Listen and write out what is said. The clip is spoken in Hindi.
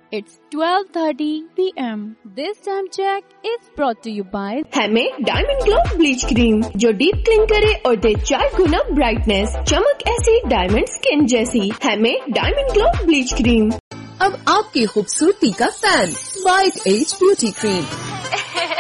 It's 12:30 p.m. This time check is brought to you by हमें डायमंड ग्लो ब्लीच क्रीम जो डीप क्लीन करे और दे 4 गुना ब्राइटनेस, चमक ऐसी डायमंड स्किन जैसी। हमें डायमंड ग्लो ब्लीच क्रीम। अब आपकी खूबसूरती का fan, white as beauty cream.